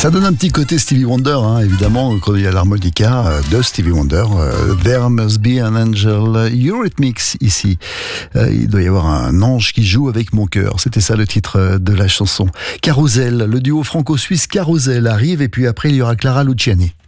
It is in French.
Ça donne un petit côté Stevie Wonder, hein, évidemment, quand il y a l'harmonica de Stevie Wonder. There must be an angel, Eurythmics ici. Il doit y avoir un ange qui joue avec mon cœur. C'était ça le titre de la chanson. Carousel, le duo franco-suisse Carousel arrive et puis après il y aura Clara Luciani.